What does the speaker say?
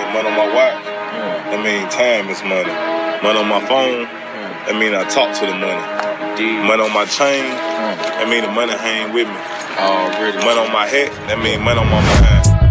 money on my watch. That mean time is money. Money on my phone. That mean I talk to the money. Money on my chain. That mean the money hang with me. Already. Money on my head. That mean money on my mind.